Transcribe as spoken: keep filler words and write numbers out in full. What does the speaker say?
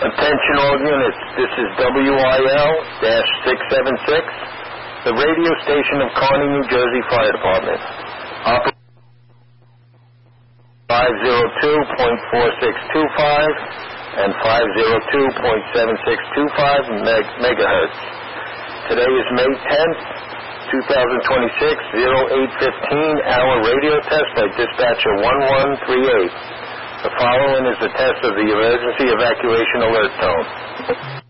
Attention all units, this is W I L six seven six, the radio station of Kearny, New Jersey Fire Department. Operator five oh two point four six two five and five oh two point seven six two five meg- megahertz. Today is May tenth, twenty twenty-six, oh eight fifteen, hour radio test by dispatcher one one three eight. The following is the test of the emergency evacuation alert tone.